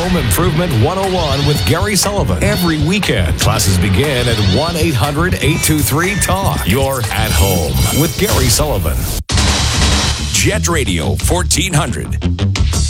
Home Improvement 101 with Gary Sullivan. Every weekend, classes begin at 1-800-823-TALK. You're at home with Gary Sullivan. Jet Radio 1400.